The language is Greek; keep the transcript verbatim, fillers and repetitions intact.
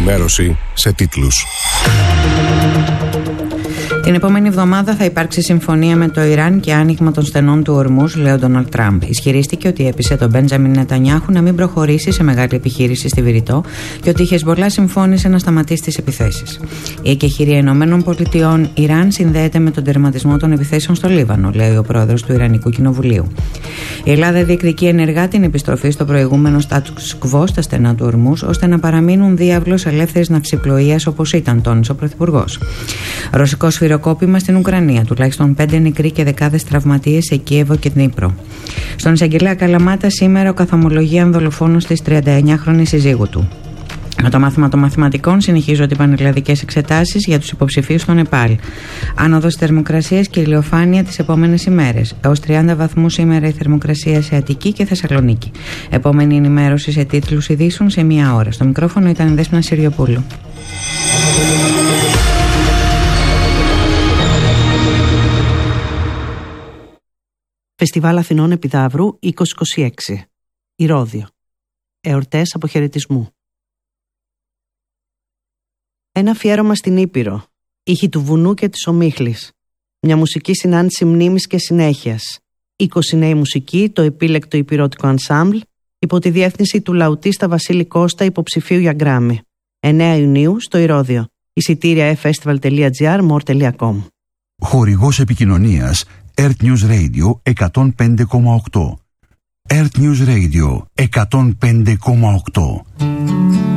ενημέρωση σε τίτλους. Την επόμενη εβδομάδα θα υπάρξει συμφωνία με το Ιράν και άνοιγμα των στενών του ορμούς, λέει ο Ντόναλντ Τραμπ. Ισχυρίστηκε ότι έπεισε τον Μπέντζαμιν Νετανιάχου να μην προχωρήσει σε μεγάλη επιχείρηση στη Βηρητό και ότι η Χεσμπολά συμφώνησε να σταματήσει τις επιθέσεις. Η εκεχηρία Ηνωμένων Πολιτειών Ιράν συνδέεται με τον τερματισμό των επιθέσεων στο Λίβανο, λέει ο πρόεδρος του Ιρανικού Κοινοβουλίου. Η Ελλάδα διεκδικεί ενεργά την επιστροφή στο προηγούμενο status quo στα στενά του ορμούς, ώστε να παραμείνουν διάβλος ελεύθερης ναυσιπλοείας όπως ήταν, τόνισε ο Πρωθυπουργός. Ρωσικό σφυροκόπημα στην Ουκρανία, τουλάχιστον πέντε νεκροί και δεκάδες τραυματίες σε Κίεβο και Δνίπρο. Στον εισαγγελέα Καλαμάτα σήμερα ο καθομολογεί αν δολοφόνος της τριανταεννιάχρονης συζύγου του. Με το μάθημα των μαθηματικών συνεχίζονται οι πανελλαδικές εξετάσεις για τους υποψηφίους στο Νεπάλ. Άνοδος θερμοκρασίας και ηλιοφάνεια τις επόμενες ημέρες. Έως τριάντα βαθμούς σήμερα η θερμοκρασία σε Αττική και Θεσσαλονίκη. Επόμενη ενημέρωση σε τίτλους ειδήσεων σε μία ώρα. Στο μικρόφωνο ήταν η Δέσποινα Συριοπούλου. Φεστιβάλ Αθηνών Επιδαύρου είκοσι είκοσι έξι. Ηρώδειο. Εορτές αποχαιρετισμού. Ένα αφιέρωμα στην Ήπειρο. Ήχοι του βουνού και της ομίχλης. Μια μουσική συνάντηση μνήμης και συνέχειας. είκοσι νέοι μουσικοί, το επίλεκτο υπηρώτικο ανσάμπλ, υπό τη διεύθυνση του λαουτίστα Βασίλη Κώστα, υποψηφίου για Γκράμι. εννέα Ιουνίου στο Ηρώδειο. Εισιτήρια festival τελεία gr, more τελεία com. Χορηγός επικοινωνίας Earth News Radio εκατόν πέντε κόμμα οκτώ. Earth News Radio εκατόν πέντε κόμμα οκτώ.